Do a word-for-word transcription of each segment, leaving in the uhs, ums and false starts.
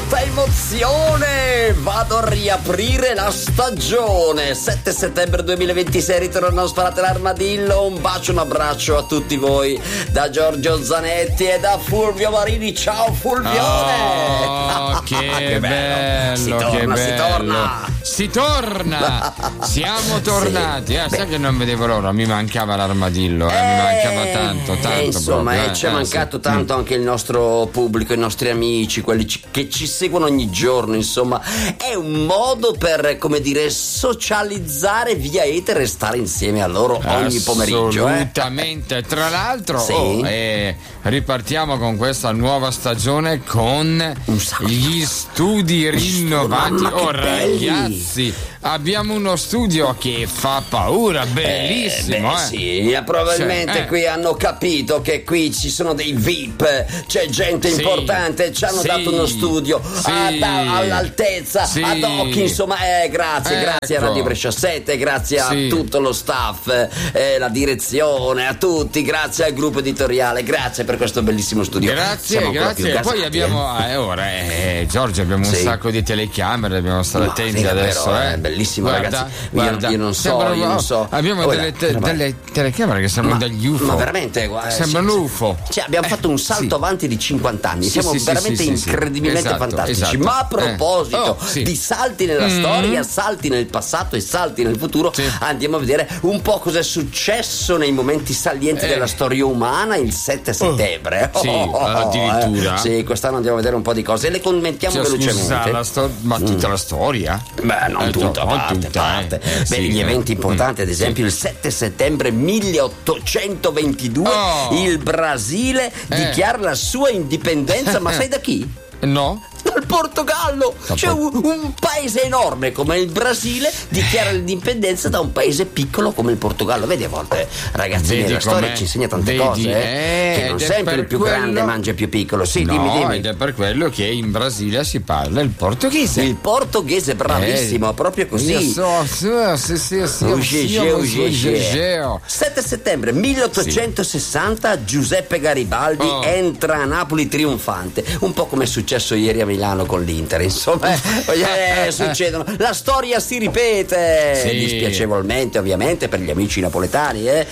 molta emozione, vado a riaprire la stagione. Sette settembre duemilaventisei ritornano Sparate l'Armadillo. Un bacio, un abbraccio a tutti voi da Giorgio Zanetti e da Fulvio Marini. Ciao Fulvione. Oh, che, che bello, bello, si torna, che bello. si torna. Si torna, siamo tornati. Sì. Eh, sai che non vedevo l'ora, mi mancava l'armadillo, eh, eh, mi mancava tanto, tanto. Eh, insomma, proprio, eh, ci è eh, mancato sì. tanto mm. anche il nostro pubblico, i nostri amici, quelli ci, che ci seguono ogni giorno. Insomma, è un modo per, come dire, socializzare via etere e stare insieme a loro ogni pomeriggio. Assolutamente. Eh. Tra l'altro, sì. oh, eh, ripartiamo con questa nuova stagione con gli studi rinnovati. Oh, ragazzi, abbiamo uno studio che fa paura, bellissimo. Eh, beh, eh. sì, probabilmente cioè, eh. qui hanno capito che qui ci sono dei V I P, c'è gente sì. importante, ci hanno sì. dato uno studio sì. ad, all'altezza, sì. ad occhi, insomma, eh, grazie, ecco. grazie a Radio Brescia sette, grazie sì. a tutto lo staff, eh, la direzione, a tutti, grazie al gruppo editoriale, grazie per questo bellissimo studio. Grazie, Siamo grazie. E poi abbiamo, eh, ora, eh, Giorgio, abbiamo sì. un sacco di telecamere, dobbiamo stare no, attenti sì, adesso. Però, eh. È bellissimo, guarda, ragazzi. Guarda, io, io non so, sembrano, io non so. Abbiamo oh, delle, te, delle telecamere che sembrano ma, degli U F O. Ma veramente, guarda, sembrano sì, U F O. Cioè, abbiamo eh, fatto un salto sì. avanti di cinquanta anni. Sì, Siamo sì, veramente sì, sì, incredibilmente esatto, fantastici. esatto. Ma a proposito eh. oh, sì. di salti nella mm-hmm. storia, salti nel passato e salti nel futuro, sì. andiamo a vedere un po' cosa è successo nei momenti salienti eh. della storia umana il sette settembre. Oh, sì, oh, addirittura. Eh. Sì, quest'anno andiamo a vedere un po' di cose e le commentiamo cioè, velocemente. Scusa, la sto- ma tutta mm. la storia? Beh, non eh, tutta, non parte, tutta, parte. Eh. Eh, Beh, sì, gli eh. eventi importanti, mm. ad esempio, sì. il sette settembre milleottocentoventidue oh. il Brasile eh. dichiara la sua indipendenza, ma sai da chi? No. Dal Portogallo. Cioè un, un paese enorme come il Brasile dichiara l'indipendenza da un paese piccolo come il Portogallo. Vedi, a volte, ragazzi, vedi la storia ci insegna tante vedi, cose eh, eh, che non sempre il più quello... grande mangia il più piccolo. Sì, no, dimmi, dimmi. Ed è per quello che in Brasile si parla il portoghese. Il portoghese, bravissimo, eh, proprio così. Io so, so, sì, sì, sì, Ugegeo, Ugegeo. sette settembre milleottocentosessanta sì. Giuseppe Garibaldi oh. entra a Napoli trionfante, un po' come è successo ieri a Milano con l'Inter, insomma, eh, succedono, la storia si ripete, sì. dispiacevolmente ovviamente per gli amici napoletani, eh.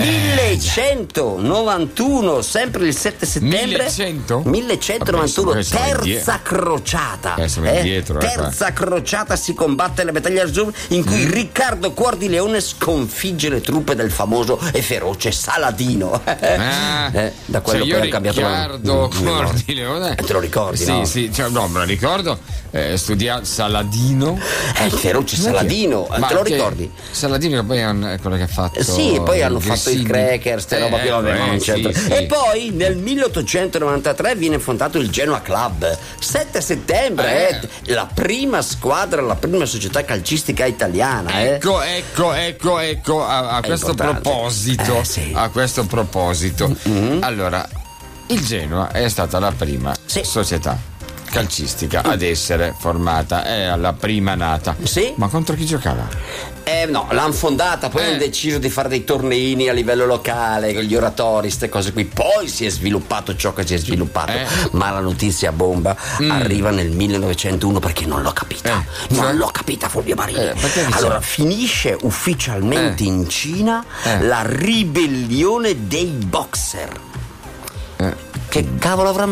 millecentonovantuno, sempre il sette settembre. millecento? millecentonovantuno, Vabbè, terza crociata. Eh, eh, dietro, terza eh, crociata si combatte le battaglie azzurre in cui mm. Riccardo Cuor di Leone sconfigge le truppe del famoso e feroce Saladino. Ah, eh, da quello cioè poi ha cambiato Riccardo Cuor di Leone. Te lo ricordi, sì, no? Sì, cioè, no, me lo ricordo. Eh, studia Saladino. Eh, il feroce Saladino, Ma te lo che, ricordi? Saladino che poi è quello che ha fatto. Sì, poi hanno fatto il Cracker, ste eh, roba più vabbè, eh, non c'entra. sì, sì. E poi nel milleottocentonovantatré viene fondato il Genoa Club. sette settembre, eh. eh, la prima squadra, la prima società calcistica italiana. Ecco, eh. ecco, ecco, ecco, a, a questo importante. proposito, eh, sì. a questo proposito. Mm-hmm. Allora, il Genoa è stata la prima sì. società calcistica ad essere formata, è la prima nata. Sì. Ma contro chi giocava? Eh no, l'hanno fondata, poi eh. hanno deciso di fare dei torneini a livello locale con gli oratori, queste cose qui. Poi si è sviluppato ciò che si è sviluppato. Eh. Ma la notizia bomba mm. arriva nel millenovecentouno perché non l'ho capita. Eh. Non cioè? l'ho capita, Fulvio Marini. Eh, allora, finisce ufficialmente eh. in Cina eh. la ribellione dei boxer. Eh. Che cavolo avrà